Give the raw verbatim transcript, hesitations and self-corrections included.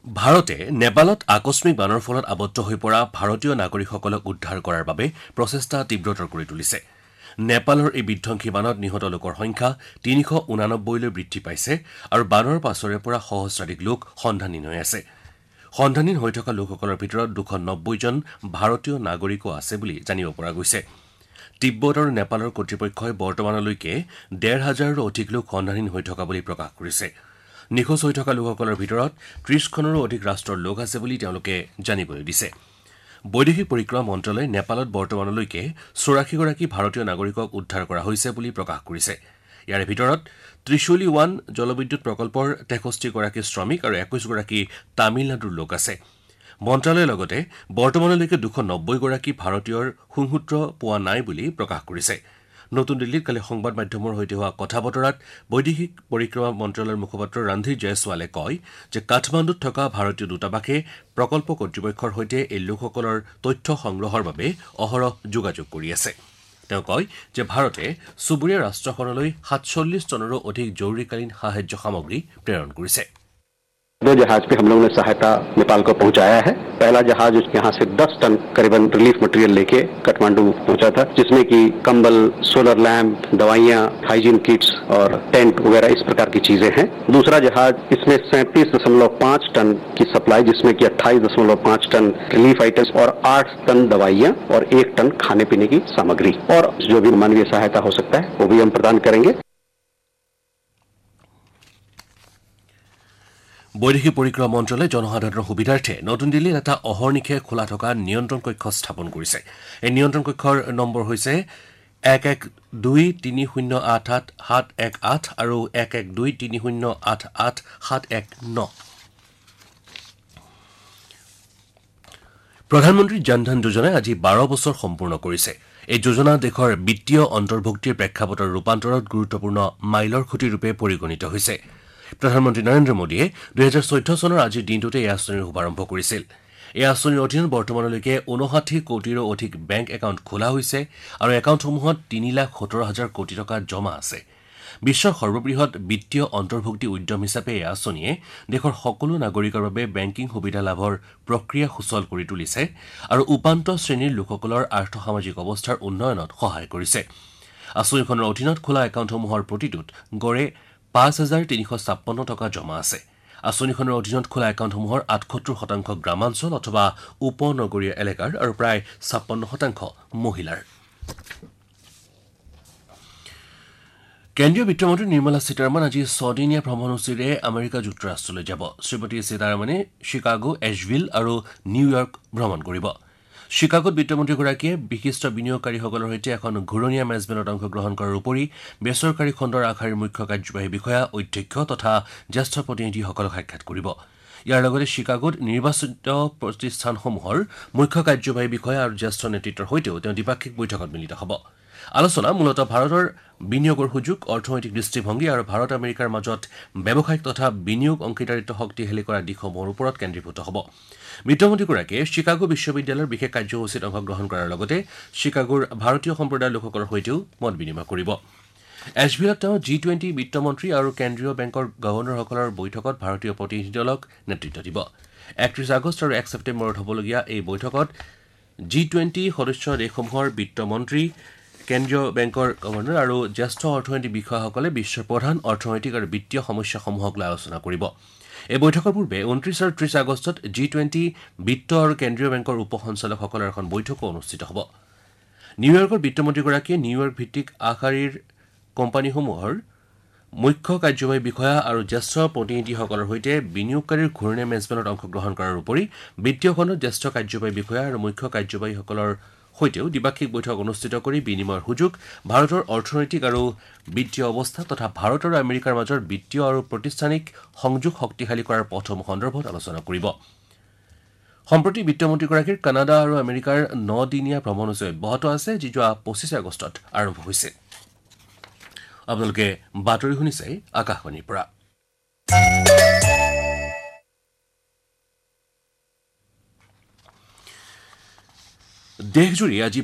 ভাৰতে নেপালত আকস্মিক বানৰ ফলত আবদ্ধ হৈ পৰা ভাৰতীয় নাগৰিকসকলক উদ্ধাৰ কৰাৰ বাবে প্ৰচেষ্টা তীব্ৰতৰ কৰি তুলিছে। নেপালৰ এই বিধ্বংসী বানত নিহত লোকৰ সংখ্যা তিনিশ ঊনানব্বৈলৈ বৃদ্ধি পাইছে আৰু বানৰ পাছৰে পৰা সহস্ৰাধিক লোক সন্ধানহীন হৈ আছে। সন্ধানহীন হৈ থকা লোকসকলৰ ভিতৰত দুশ নব্বৈজন ভাৰতীয় নাগৰিকো আছে বুলি জানিব পৰা গৈছে। তিব্বত আৰু নেপালৰ কৰ্তৃপক্ষই বৰ্তমানলৈকে ডেৰ হাজাৰৰো অধিক লোক সন্ধানহীন হৈ থকা বুলি প্ৰকাশ কৰিছে। নিখোজ হৈ থকা লোকসকলৰ ভিতৰত ত্ৰিশখনৰো অধিক ৰাষ্ট্ৰৰ লোক আছে বুলি তেওঁলোকে জানিবলৈ দিছে। বৈদেশিক পৰিক্ৰমা মন্ত্ৰালয়ে নেপালত বৰ্তমানলৈকে চৌৰাশীগৰাকী ভাৰতীয় নাগৰিকক উদ্ধাৰ কৰা হৈছে বুলি প্ৰকাশ কৰিছে। ইয়াৰে ভিতৰত ত্ৰিশুলী ওৱান জলবিদ্যুৎ প্ৰকল্পৰ তেষষ্ঠিগৰাকী শ্ৰমিক আৰু একৈশগৰাকী তামিলনাডুৰ লোক আছে। মন্ত্ৰালয়ে লগতে বৰ্তমানলৈকে দুশ নব্বৈগৰাকী ভাৰতীয়ৰ সুংসূত্ৰ পোৱা নাই বুলি প্ৰকাশ কৰিছে। নতুন দিল্লীত কালি সংবাদ মাধ্যমৰ সৈতে হোৱা কথা বতৰাত বৈদেশিক পৰিক্ৰমা মন্ত্ৰালয়ৰ মুখপাত্ৰ ৰন্ধীৰ জয়ছৱালে কয় যে কাঠমাণ্ডুত থকা ভাৰতীয় দূতাবাসে প্ৰকল্প কৰ্তৃপক্ষৰ সৈতে এই লোকসকলৰ তথ্য সংগ্ৰহৰ বাবে অহৰহ যোগাযোগ কৰি আছে। তেওঁ কয় যে ভাৰতে চুবুৰীয়া ৰাষ্ট্ৰখনলৈ সাতচল্লিছ টনৰো অধিক জৰুৰীকালীন সাহায্য সামগ্ৰী প্ৰেৰণ কৰিছে। दो जहाज पे हम लोगों ने सहायता नेपाल को पहुंचाया है। पहला जहाज यहाँ से दस टन करीबन रिलीफ मटेरियल लेके काठमांडू पहुंचा था, जिसमें कि कंबल, सोलर लैंप, दवाइयाँ, हाइजीन किट्स और टेंट वगैरह इस प्रकार की चीजें हैं। दूसरा जहाज इसमें सैंतीस दशमलव पाँच टन की सप्लाई, जिसमें कि अट्ठाईस दशमलव पाँच टन रिलीफ आइटम्स और आठ टन दवाइयाँ और एक टन खाने पीने की सामग्री और जो भी मानवीय सहायता हो सकता है वो भी हम प्रदान करेंगे। বৈদেশিক পৰিক্ৰমা মন্ত্ৰালয়ে জনসাধাৰণৰ সুবিধাৰ্থে নতুন দিল্লীত এটা অহৰ্নিশে খোলা থকা নিয়ন্ত্ৰণ কক্ষ স্থাপন কৰিছে। এই নিয়ন্ত্ৰণ কক্ষৰ নম্বৰ হৈছে এক এক দুই তিনি শূন্য আঠ আঠ সাত এক আঠ আৰু এক এক দুই তিনি শূন্য আঠ আঠ সাত এক ন। প্ৰধানমন্ত্ৰী জনধন যোজনাই আজি বাৰ বছৰ সম্পূৰ্ণ কৰিছে। এই যোজনা দেশৰ বিত্তীয় অন্তৰ্ভুক্তিৰ প্ৰেক্ষাপটৰ ৰূপান্তৰত গুৰুত্বপূৰ্ণ মাইলৰ খুঁটিৰূপে পৰিগণিত হৈছে। প্ৰধানমন্ত্ৰী নৰেন্দ্ৰ মোদীয়ে দুহেজাৰ চৈধ্য চনৰ আজিৰ দিনটোতে এই আঁচনিৰ শুভাৰম্ভ কৰিছিল। এই আঁচনিৰ অধীনত বৰ্তমানলৈকে ঊনষাঠি কোটিৰো অধিক বেংক একাউণ্ট খোলা হৈছে আৰু একাউণ্টসমূহত তিনি লাখ সত্তৰ হাজাৰ কোটি টকা জমা আছে। বিশ্বৰ সৰ্ববৃহৎ বিত্তীয় অন্তৰ্ভুক্তি উদ্যম হিচাপে এই আঁচনিয়ে দেশৰ সকলো নাগৰিকৰ বাবে বেংকিং সুবিধা লাভৰ প্ৰক্ৰিয়া সুচল কৰি তুলিছে আৰু উপান্ত শ্ৰেণীৰ লোকসকলৰ আৰ্থসামাজিক অৱস্থাৰ উন্নয়নত সহায় কৰিছে। আঁচনিখনৰ অধীনত খোলা একাউণ্টসমূহৰ প্ৰতিটোত গড়ে পাঁচ হাজাৰ তিনিশ ছাপন্ন টকা জমা আছে। আঁচনিখনৰ অধীনত খোলা একাউণ্টসমূহৰ আঠসত্তৰ শতাংশ গ্ৰামাঞ্চল অথবা উপনগৰীয় এলেকাৰ আৰু প্ৰায় ছাপন্ন শতাংশ মহিলাৰ। কেন্দ্ৰীয় বিত্তমন্ত্ৰী নিৰ্মলা সীতাৰমণ আজি ছদিনীয়া ভ্ৰমণসূচীৰে আমেৰিকা যুক্তৰাষ্ট্ৰলৈ যাব। শ্ৰীমতী সীতাৰমণে চিকাগো, এছভিল আৰু নিউয়ৰ্ক ভ্ৰমণ কৰিব। চিকাগোত বিত্তমন্ত্ৰীগৰাকীয়ে বিশিষ্ট বিনিয়োগকাৰীসকলৰ সৈতে এখন ঘূৰণীয়া মেজমেলত অংশগ্ৰহণ কৰাৰ উপৰি বেচৰকাৰী খণ্ডৰ আগশাৰীৰ মুখ্য কাৰ্যবাহী বিষয়া, অধ্যক্ষ তথা জ্যেষ্ঠ প্ৰতিনিধিসকলক সাক্ষাৎ কৰিব। ইয়াৰ লগতে চিকাগোত নিৰ্বাচিত প্ৰতিষ্ঠানসমূহৰ মুখ্য কাৰ্যবাহী বিষয়া আৰু জ্যেষ্ঠ নেতৃত্বৰ সৈতেও তেওঁ দ্বিপাক্ষিক বৈঠকত মিলিত হ'ব। আলোচনা মূলতঃ ভাৰতৰ বিনিয়োগৰ সুযোগ, অৰ্থনৈতিক দৃষ্টিভংগী আৰু ভাৰত আমেৰিকাৰ মাজত ব্যৱসায়িক তথা বিনিয়োগ অংশীদাৰিত্ব শক্তিশালী কৰা দিশসমূহৰ ওপৰত কেন্দ্ৰীভূত হ'ব। বিত্তমন্ত্ৰীগৰাকীয়ে চিকাগো বিশ্ববিদ্যালয়ৰ বিশেষ কাৰ্যসূচীত অংশগ্ৰহণ কৰাৰ লগতে চিকাগোৰ ভাৰতীয় সম্প্ৰদায়ৰ লোকসকলৰ সৈতেও মত বিনিময় কৰিব। এছভিলত তেওঁ জি টুৱেণ্টি বিত্তমন্ত্ৰী আৰু কেন্দ্ৰীয় বেংকৰ গভৰ্ণৰসকলৰ বৈঠকত ভাৰতীয় প্ৰতিনিধি দলক নেতৃত্ব দিব। একত্ৰিশ আগষ্ট আৰু এক ছেপ্টেম্বৰত হ'বলগীয়া এই বৈঠকত জি টুৱেণ্টি সদস্য দেশসমূহৰ বিত্তমন্ত্ৰী, কেন্দ্ৰীয় বেংকৰ গভৰ্ণৰ আৰু জ্যেষ্ঠ অৰ্থনৈতিক বিষয়াসকলে বিশ্বৰ প্ৰধান অৰ্থনৈতিক আৰু বিত্তীয় সমস্যাসমূহক লৈ আলোচনা কৰিব। এই বৈঠকৰ পূৰ্বে ঊনত্ৰিশ আৰু ত্ৰিশ আগষ্টত জি টুৱেণ্টি বিত্ত আৰু কেন্দ্ৰীয় বেংকৰ উপ সঞ্চালকসকলৰ এখন বৈঠকো অনুষ্ঠিত হ'ব। নিউয়ৰ্কৰ বিত্তমন্ত্ৰীগৰাকীয়ে নিউয়ৰ্ক ভিত্তিক আগশাৰীৰ কোম্পানীসমূহৰ মুখ্য কাৰ্যবাহী বিষয়া আৰু জ্যেষ্ঠ প্ৰতিনিধিসকলৰ সৈতে বিনিয়োগকাৰীৰ ঘূৰণীয়া মেজমেলত অংশগ্ৰহণ কৰাৰ উপৰি বিত্তীয় খণ্ডৰ জ্যেষ্ঠ কাৰ্যবাহী বিষয়া আৰু মুখ্য কাৰ্যবাহীসকলৰ সৈতেও দ্বিপাক্ষিক বৈঠক অনুষ্ঠিত কৰি বিনিময়ৰ সুযোগ, ভাৰতৰ অৰ্থনৈতিক আৰু বিত্তীয় অৱস্থা তথা ভাৰত আৰু আমেৰিকাৰ মাজৰ বিত্তীয় আৰু প্ৰতিষ্ঠানিক সংযোগ শক্তিশালী কৰাৰ পথসমূহ সন্দৰ্ভত আলোচনা কৰিব। সম্প্ৰতি বিত্তমন্ত্ৰীগৰাকীৰ কানাডা আৰু আমেৰিকাৰ নদিনীয়া ভ্ৰমণসূচী অব্যাহত আছে, যি যোৱা পঁচিছ আগষ্টত আৰম্ভ হৈছে। আপোনালোকে বাতৰি শুনিছে আকাশবাণীৰ পৰা। দেশজুৰি আজি